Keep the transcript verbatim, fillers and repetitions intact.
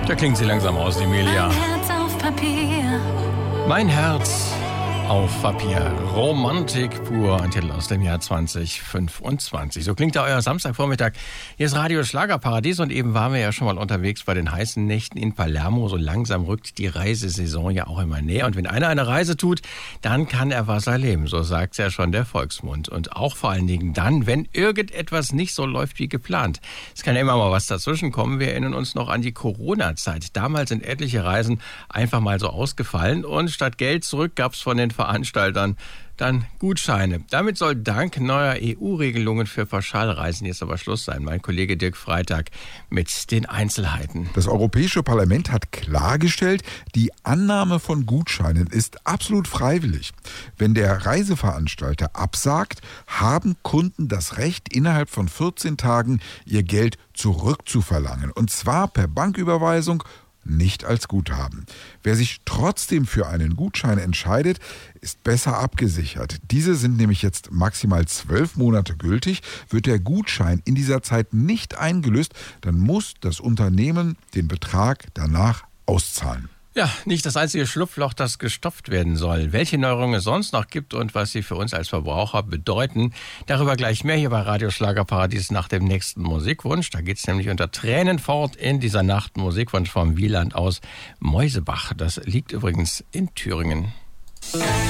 Da klingt sie langsam aus, Emilia. Mein Herz auf Papier. Mein Herz auf Papier. Romantik pur. Ein Titel aus dem Jahr zwanzig fünfundzwanzig. So klingt da euer Samstagvormittag. Hier ist Radio Schlagerparadies und eben waren wir ja schon mal unterwegs bei den heißen Nächten in Palermo. So langsam rückt die Reisesaison ja auch immer näher. Und wenn einer eine Reise tut, dann kann er was erleben. So sagt's ja schon der Volksmund. Und auch vor allen Dingen dann, wenn irgendetwas nicht so läuft wie geplant. Es kann ja immer mal was dazwischen kommen. Wir erinnern uns noch an die Corona-Zeit. Damals sind etliche Reisen einfach mal so ausgefallen. Und statt Geld zurück gab's von den Veranstaltern dann Gutscheine. Damit soll dank neuer E U-Regelungen für Pauschalreisen jetzt aber Schluss sein. Mein Kollege Dirk Freitag mit den Einzelheiten. Das Europäische Parlament hat klargestellt, die Annahme von Gutscheinen ist absolut freiwillig. Wenn der Reiseveranstalter absagt, haben Kunden das Recht, innerhalb von vierzehn Tagen ihr Geld zurückzuverlangen. Und zwar per Banküberweisung, nicht als Guthaben. Wer sich trotzdem für einen Gutschein entscheidet, ist besser abgesichert. Diese sind nämlich jetzt maximal zwölf Monate gültig. Wird der Gutschein in dieser Zeit nicht eingelöst, dann muss das Unternehmen den Betrag danach auszahlen. Ja, nicht das einzige Schlupfloch, das gestopft werden soll. Welche Neuerungen es sonst noch gibt und was sie für uns als Verbraucher bedeuten, darüber gleich mehr hier bei Radio Schlagerparadies nach dem nächsten Musikwunsch. Da geht's nämlich unter Tränen fort in dieser Nacht. Musikwunsch vom Wieland aus Mäusebach. Das liegt übrigens in Thüringen.